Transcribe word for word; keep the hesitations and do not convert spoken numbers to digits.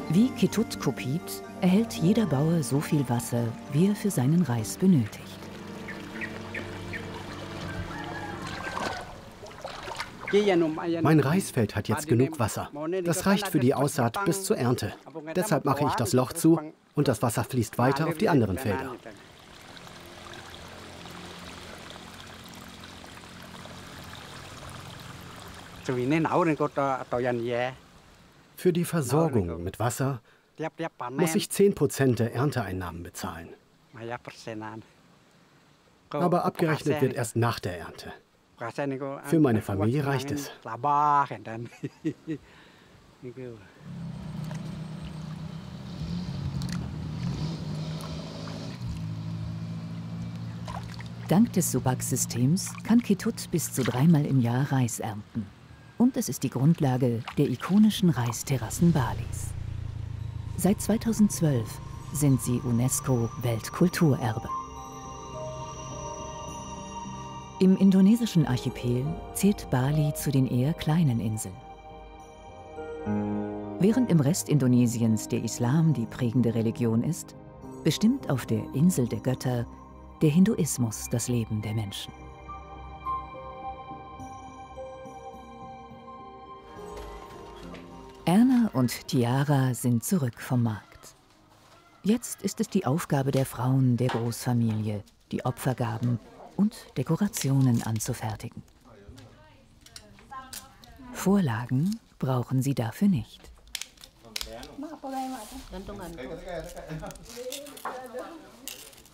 Wie Ketut Kopit erhält jeder Bauer so viel Wasser, wie er für seinen Reis benötigt. Mein Reisfeld hat jetzt genug Wasser. Das reicht für die Aussaat bis zur Ernte. Deshalb mache ich das Loch zu und das Wasser fließt weiter auf die anderen Felder. Für die Versorgung mit Wasser muss ich zehn Prozent der Ernteeinnahmen bezahlen. Aber abgerechnet wird erst nach der Ernte. Für meine Familie reicht es. Dank des Subak-Systems kann Ketut bis zu dreimal im Jahr Reis ernten. Und es ist die Grundlage der ikonischen Reisterrassen Balis. Seit zweitausendzwölf sind sie UNESCO-Weltkulturerbe. Im indonesischen Archipel zählt Bali zu den eher kleinen Inseln. Während im Rest Indonesiens der Islam die prägende Religion ist, bestimmt auf der Insel der Götter der Hinduismus das Leben der Menschen. Erna und Tiara sind zurück vom Markt. Jetzt ist es die Aufgabe der Frauen der Großfamilie, die Opfergaben und Dekorationen anzufertigen. Vorlagen brauchen sie dafür nicht.